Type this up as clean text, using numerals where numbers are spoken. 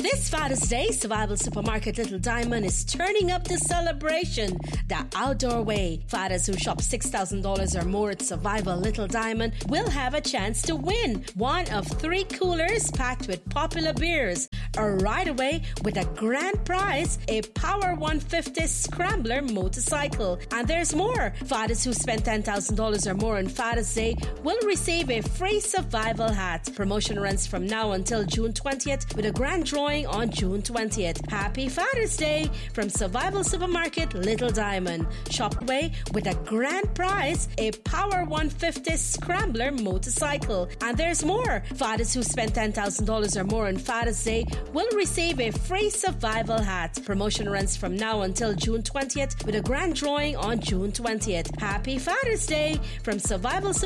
This Father's Day, Survival Supermarket Little Diamond is turning up the celebration the outdoor way. Fathers who shop $6,000 or more at Survival Little Diamond will have a chance to win one of 3 coolers packed with popular beers, a ride-away with a grand prize, a Power 150 Scrambler motorcycle. And there's more. Fathers who spend $10,000 or more on Father's Day will receive a free survival hat. Promotion runs from now until June 20th with a grand drawing on June 20th. Happy Father's Day from Survival Supermarket Little Diamond. Shop away with a grand prize, a Power 150 Scrambler motorcycle. And there's more. Fathers who spend $10,000 or more on Father's Day will receive a free survival hat. Promotion runs from now until June 20th with a grand drawing on June 20th. Happy Father's Day from Survival Supermarket